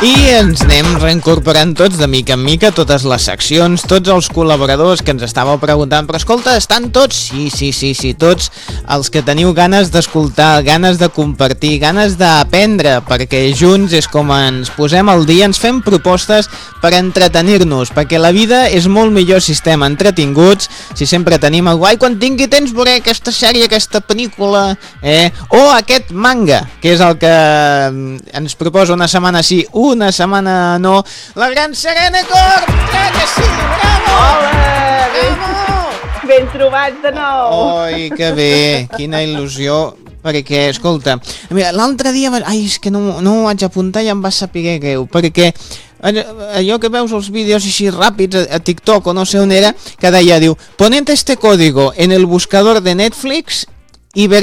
I ens anem reincorporant tots de mica en mica, totes les seccions, tots els col·laboradors que ens estàveu preguntant, però escolta, estan tots? Sí, tots els que teniu ganes d'escoltar, ganes de compartir, ganes d'aprendre, perquè junts és com ens posem al dia, ens fem propostes per entretenir-nos, perquè la vida és molt millor si estem entretinguts, si sempre tenim algú, ai, quan tingui temps veuré aquesta sèrie, aquesta pel·lícula, o aquest manga, que és el que ens proposa una setmana sí, una setmana no, la gran Serena Corb! Que sí, bravo! Hola! Bravo! Ben trobats de nou! Oi, que bé, quina il·lusió, perquè, escolta, mira, l'altre dia, ai, és que no ho vaig apuntar i em va saber greu, perquè allò que veus els vídeos així ràpids a TikTok o no sé on era, que deia, diu, poned este código en el buscador de Netflix y